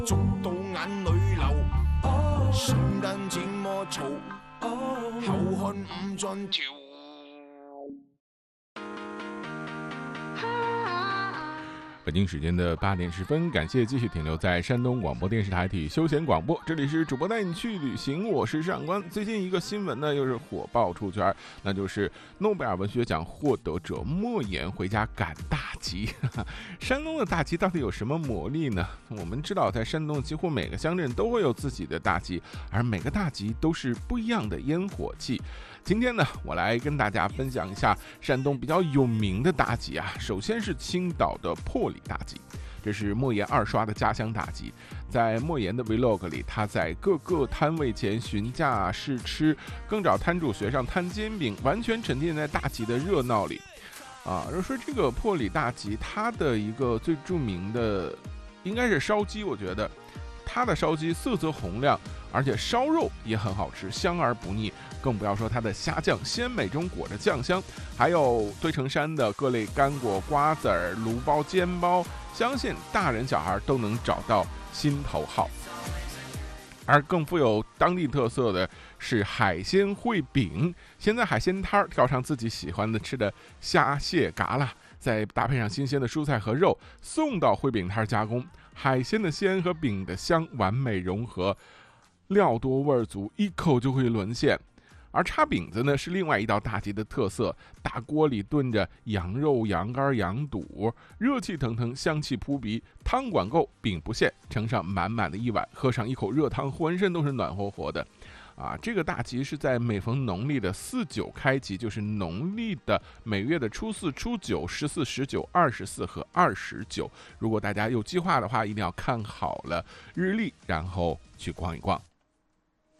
捉到眼淚流，瞬間漸魔躁，後看唔盡條。 北京时间的8点10分，感谢继续停留在山东广播电视台体育休闲广播，这里是主播带你去旅行，我是上官。最近一个新闻呢，又是火爆出圈，那就是诺贝尔文学奖获得者莫言回家赶大集。山东的大集到底有什么魔力呢？我们知道，在山东几乎每个乡镇都会有自己的大集，而每个大集都是不一样的烟火气。今天呢，我来跟大家分享一下山东比较有名的大集啊。首先是青岛的破里大集，这是莫言2刷的家乡大集。在莫言的 vlog 里，他在各个摊位前询价试吃，更找摊主学上摊煎饼，完全沉浸在大集的热闹里。说这个破里大集，它的一个最著名的应该是烧鸡，我觉得它的烧鸡色泽红亮，而且烧肉也很好吃，香而不腻。更不要说它的虾酱，鲜美中裹着酱香，还有堆成山的各类干果、瓜子儿、卤包、煎包，相信大人小孩都能找到心头好。而更富有当地特色的是海鲜烩饼，先在海鲜摊挑上自己喜欢的吃的虾蟹蛤蜊，再搭配上新鲜的蔬菜和肉，送到烩饼摊加工。海鲜的鲜和饼的香完美融合，料多味足，一口就会沦陷。而插饼子呢，是另外一道大集的特色，大锅里炖着羊肉、羊肝、羊肚，热气腾腾，香气扑鼻，汤管够，饼不限，盛上满满的一碗，喝上一口热汤，浑身都是暖和和的。这个大集是在每逢农历的4、9开集，就是农历的每月的初4、初9、14、19、24和29。如果大家有计划的话，一定要看好了日历，然后去逛一逛。